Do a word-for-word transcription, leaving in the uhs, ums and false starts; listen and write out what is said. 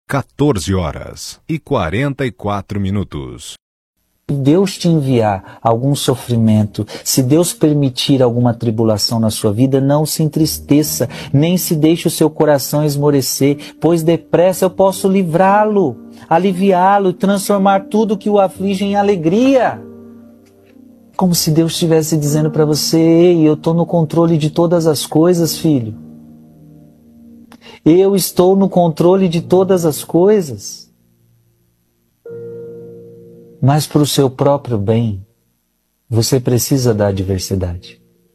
quatorze horas e quarenta e quatro minutos. Se Deus te enviar algum sofrimento, se Deus permitir alguma tribulação na sua vida, não se entristeça, nem se deixe o seu coração esmorecer, pois depressa eu posso livrá-lo, aliviá-lo e transformar tudo que o aflige em alegria. Como se Deus estivesse dizendo para você: ei, eu estou no controle de todas as coisas, filho. Eu estou no controle de todas as coisas. Mas para o seu próprio bem, você precisa da adversidade.